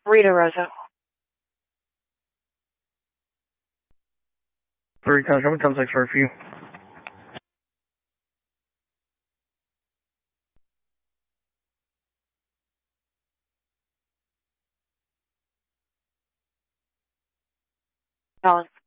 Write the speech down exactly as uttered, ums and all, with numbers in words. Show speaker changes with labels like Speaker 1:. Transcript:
Speaker 1: Rita Rosa.
Speaker 2: Three times, how many times I start for you?
Speaker 1: Alan.